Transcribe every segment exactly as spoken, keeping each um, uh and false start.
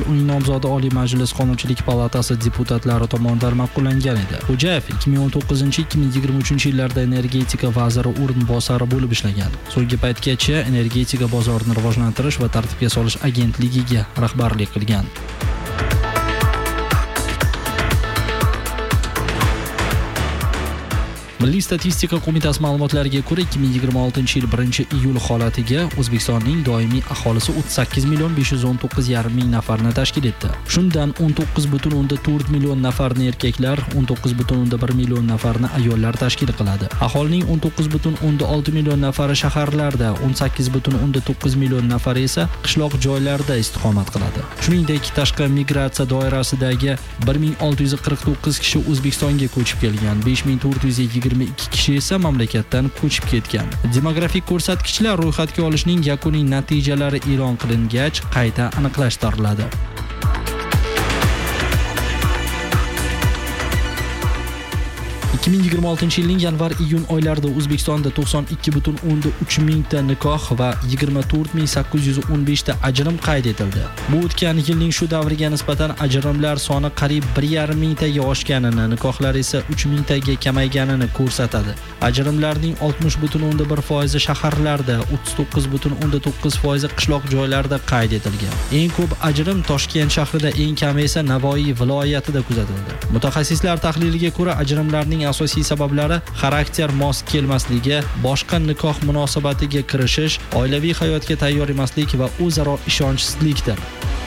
uning nomzodi Oliy Majlis Qonunchilik palatasi deputatlari tomonidan ma'qullangan edi. Xo'jayev ikki ming o'n to'qqizinchi ikki ming yigirma uchinchi yillarda energetika vaziri o'rinbosari bo'lib ishlagan. So'nggi paytgacha energetika bozorini rivojlantirish va tartibga solish agentligiga rahbarlik qilgan. Milliy statistika qo'mitasi ma'lumotlariga ko'ra ikki ming yigirma oltinchi yil birinchi iyul holatiga O'zbekistonning doimiy aholisi o'ttiz sakkiz million besh yuz o'n to'qqiz yarim ming nafarni tashkil etdi. Shundan o'n to'qqiz butun o'ndan to'rt million nafarni erkaklar, o'n to'qqiz butun o'ndan bir million nafarni ayollar tashkil qiladi. Aholining o'n to'qqiz butun o'ndan olti million nafari shaharlarda, o'n sakkiz butun o'ndan to'qqiz million nafari esa qishloq joylarda istiqomat qiladi. Shuningdek, tashqi migratsiya doirasidagi bir ming olti yuz qirq to'qqiz kishi O'zbekistonga ko'chib kelgan, besh ming to'rt yuz yigirma ikki kishi esa mamlakatdan ko'chib ketgan. Demografik ko'rsatkichlar ro'yxatga olishning yakuniy natijalari e'lon qilingach qayta aniqlashtiriladi. ikki ming yigirma oltinchi yilning yanvar-iyun oylarida O'zbekistonda to'qson ikki butun o'ndan uch mingta nikoh va yigirma to'rt ming sakkiz yuz o'n besh ta ajrim qayd etildi. Bu o'tgan yilning shu davriga nisbatan ajrimlar soni qariyb bir yarim mingtaga oshganini, nikohlar esa uch mingtaga kamayganini ko'rsatadi. Ajrimlarning oltmish butun o'ndan bir foizi shaharlarda, o'ttiz to'qqiz butun o'ndan to'qqiz foizi qishloq joylarda qayd etilgan. Eng ko'p ajrim Toshkent shahrida, eng kami esa Navoiy viloyatida kuzatildi. Mutaxassislar tahliliga ko'ra ajrimlarning asosiy sabablari xarakter mos kelmasligi, boshqa nikoh munosabatiga kirishish, oilaviy hayotga tayyor emaslik va o'zaro ishonchsizlikdir.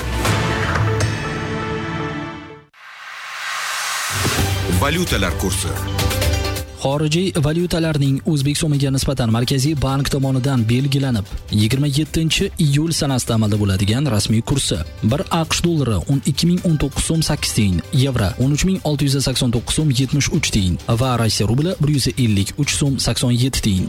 Valyutalar kursi. Xorijiy valyutalarning O'zbek so'miga nisbatan Markaziy bank tomonidan belgilanib, yigirma yettinchi iyul sanasida amalda bo'ladigan rasmiy kursi: bir AQSh dollari o'n ikki ming o'n to'qqiz so'm sakkiz tiyin, yevro o'n uch ming olti yuz sakson to'qqiz so'm yetmish uch tiyin va Rossiya rubli bir yuz ellik uch so'm sakson yetti tiyin.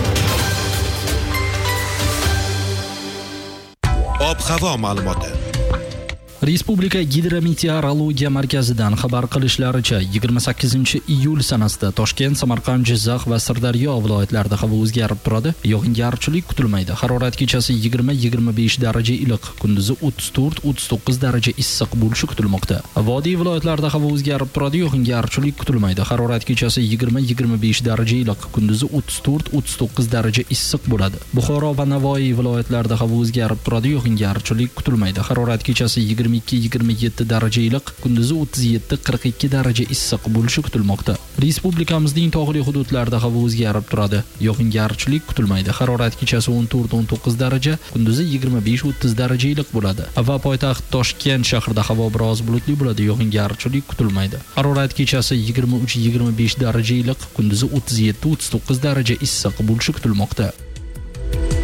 Ob-havo ma'lumoti. Respublika Gidrometeorologiya markazidan xabar qilishlaricha, yigirma sakkizinchi iyul sanasida Toshkent, Samarqand, Jizzax va Sirdaryo viloyatlarida havo o'zgarib turadi. Yog'ingarchilik kutilmaydi. Harorat kechasi yigirma yigirma besh daraja iliq, kunduzi o'ttiz to'rt o'ttiz to'qqiz daraja issiq bo'lishi kutilmoqda. Vodiy viloyatlarida havo o'zgarib turadi. Yog'ingarchilik kutilmaydi. Harorat kechasi yigirma yigirma besh daraja iliq, kunduzi o'ttiz to'rt o'ttiz to'qqiz daraja issiq bo'ladi. Buxoro va Navoiy viloyatlarida havo o'zgarib turadi. Yog'ingarchilik kutilmaydi. Harorat kechasi yigirma ikki yigirma yetti daraja iliq, kunduzi o'ttiz yetti qirq ikki daraja issiq bo'lishi kutilmoqda. Respublikamizning tog'li hududlarida havo o'zgarib turadi. Yog'ingarchilik kutilmaydi. Harorat kechasi o'n to'rt o'n to'qqiz daraja, kunduzi yigirma besh o'ttiz daraja iliq bo'ladi. Va poytaxt Toshkent shahrida havo biroz bulutli bo'ladi. Yog'ingarchilik kutilmaydi. Harorat kechasi yigirma uch yigirma besh daraja iliq, kunduzi o'ttiz yetti o'ttiz to'qqiz daraja issiq bo'lishi kutilmoqda.